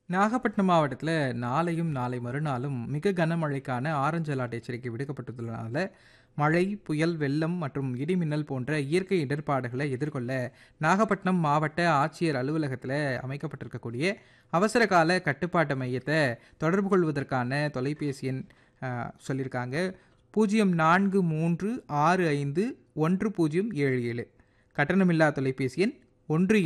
நாகப்பட்டினம் மாவட்டத்தில் நாளையும் நாளை மறுநாளும் மிக கனமழைக்கான ஆரஞ்சு அலர்ட் எச்சரிக்கை விடுக்கப்பட்டுள்ளதால மழை, புயல், வெள்ளம் மற்றும் இடிமின்னல் போன்ற இயற்கை இடர்பாடுகளை எதிர்கொள்ள நாகப்பட்டினம் மாவட்ட ஆட்சியர் அலுவலகத்தில் அமைக்கப்பட்டிருக்கக்கூடிய அவசர கால கட்டுப்பாட்டு மையத்தை தொடர்பு கொள்வதற்கான தொலைபேசி எண் சொல்லியிருக்காங்க. 0436510077. கட்டணமில்லா தொலைபேசி எண் 1